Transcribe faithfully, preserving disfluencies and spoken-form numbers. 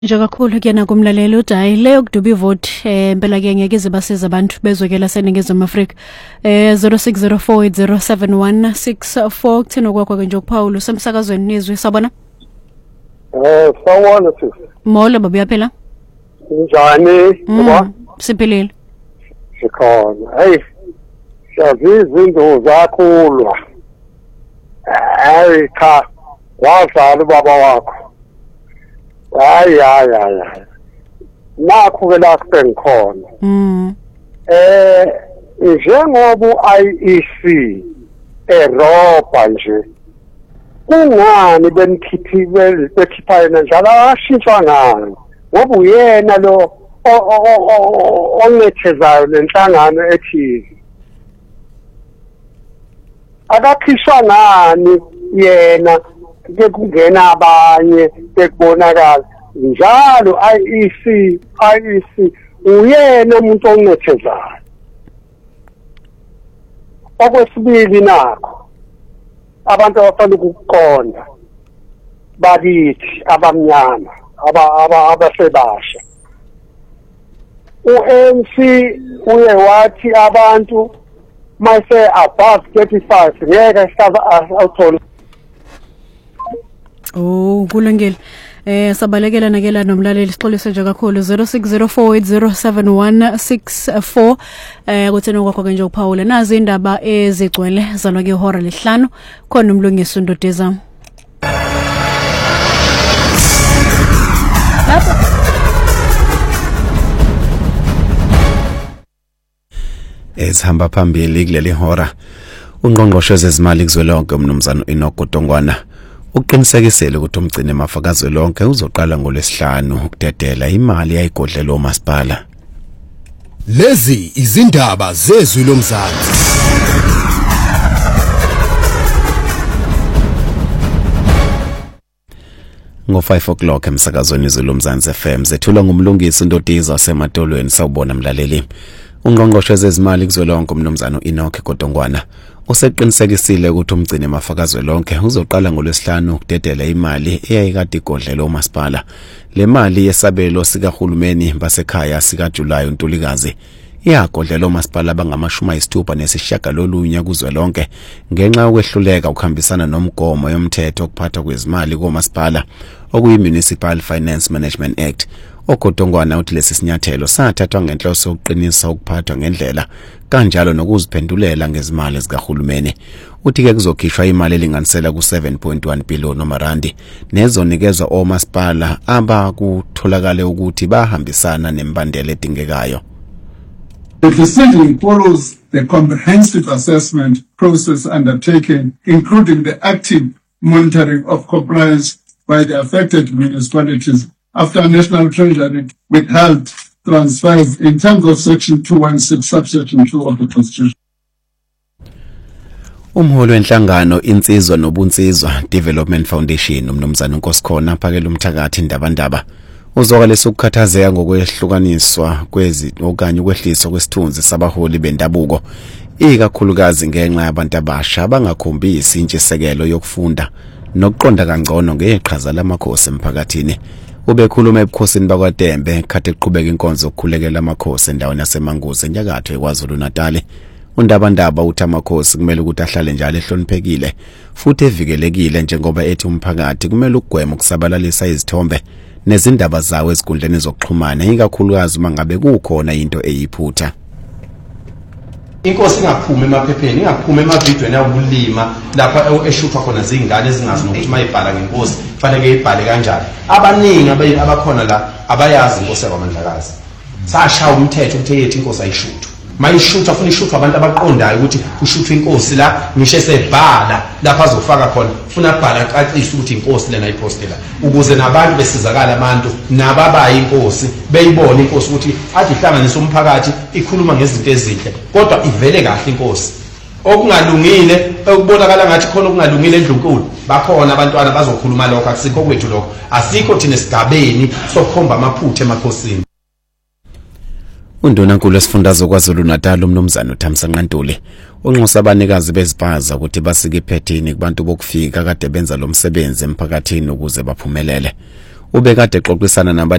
Njakakhulu kuyena kumlaleli udayile yokuduba ivote eh impela ke ngeke izibasiza abantu bezokela seningizimu Afrika eh zero six zero four eight zero seven one six four kuthina kwakho ke nje uPaul usemsakazweni nizwe sabona Eh sawona sisi Mola baba yaphela Njani ngoba siphelile Sikhona hey Siyaziza izinto zakhulwa Hayi cha wazala baba wakho Hayi hayi hayi nakho ke la kusengikhona mm eh njengoba u-I E C eRopa nje kungani benikhiphiwe bekhipha yena njalo ashintshwa ngani ngoba uyena lo ongethezayo lenhlangano ethize akakhishwa ngani yena ke kungena abanye bekubonakala njalo I E C I E C uyena umuntu ongethezayo okwesibili nakho abantu abafana ukuqonda bakithi abamnyama aba abasebasha u-M C uye wathi abantu mayise above thirty-five ngeke awuthola Oh kulungile eh sabalekela nakela nomlaleli sixolise nje kakhulu zero six zero four eight zero seven one six four eh kuthena kwakho ke nje uPaul nazi indaba ezigcwele zalwa ke ihora lehlanu khona umlungisi uNdodeza ezihamba phambili kuleli hora ungqongqoshe zezimali kuzwelonke umnumzana uNokutongwana uqinisekisele ukuthi umgcini mafakazi lonke uzoqala ngolesihlanu ukudedela imali yayigodlela omasipala. Lezi izindaba zezwi lomzansi. Ngo five o'clock emsakazweni zolomzansi F M zethulwa ngumlungisi uNdodeza wasematolweni sawubona mlaleli. Ungqongqoshe zezimali kuzwelonke umnumzana uEnoch Kotongwana useqinisekisile ukuthi umgcini mafakazi lonke uzoqala ngolesihlanu ukudedela imali eyayikade igodlela omasipala. Le mali yesabelo sikahulumeni basekhaya sika July uNtulikazi iyagodlela omasipala bangamashumi ayisithupha nesishiyagalolunye kuzwelonke ngenxa yokwehluleka ukuhambisana nomgomo yomthetho okuphathwa kwezimali komasipala okuyi Municipal Finance Management Act. Okotongwana uthi lesi sinyathelo sathathwa ngenhloso yokuqinisa ukuphathwa ngendlela kanjalo nokuziphendulela ngezimali zikahulumeni. Uthi ke kuzokhishwa imali elinganisela ku seven point one billion randi nezonikezwa omasipala abakutholakala ukuthi bahambisana nembandela edingekayo. The decision follows the comprehensive assessment process undertaken, including the active monitoring of compliance by the affected municipalities after National Treasury withheld transfers in terms of Section two sixteen subsection two of the Constitution. Umholi wenhlangano insizwa nobunsizwa Development Foundation umnumzana uNkosikhona phakela umthakathi indabandaba uzokalesa ukukhathazeka ngokwehlukaniswa kwezi okanye ukwehliswa kwesithunzi sabaholi bendabuko ikakhulukazi ngenxa yabantu abasha bangakhombisi intshisekelo yokufunda nokuqonda kangcono ngeqhaza lamakhosi emphakathini. Ubekhuluma ebukhosini bakwaDembe khathe kuqhubeka inkonzo yokukhulekela amakhosi endaweni yaseManguze enyakatho eKwaZulu Natal. Undabandaba uthi amakhosi kumele ukuthi ahlale njalo ehloniphekile futhi evikelekile njengoba ethi umphakathi kumele ukugwema ukusabalalisa izithombe nezindaba zawo ezikundleni zokuxhumana ikakhulukazi mangabe kukhona into eyiphutha. Inkosi ingaphuma emaphepheni ingaphuma emavidweni awulima lapha eshuthwa khona izingane ezingazi nokuthi mayibhala ngenkosi kufanele ibhale kanjani. Abaningi abakhona la abayazi inkosi yakwamandlakazi. Sashaya umthetho ukuthi yethi inkosi ayishuthwa. Mayishuthwa funa ishuthwa abantu abaqondayo ukuthi ushuthwa inkosi la ngisho esebhala lapha azofaka khona funa abhala aqaqise ukuthi inkosi lena ayipostela ukuze nabantu besizakala abantu nababayi inkosi beyibone inkosi ukuthi athi ihlanganisa umphakathi ikhuluma ngezinto ezinhle kodwa ivele kahle inkosi. Okungalungile ukubonakala ngathi khona okungalungile endlunkulu bakhona abantwana bazokhuluma lokho akusikho kwethu lokho asikho thina esigabeni sokukhomba amaphutha emakhosini. Undunankulu wesifundazwe kwaZulu Natal umnumzana uThamsa Nqantuli unxusa abanikazi bezipaza ukuthi basike iphethini kubantu bokufika kade benza lo msebenzi emphakathini ukuze baphumelele. ubekade exoxisana naba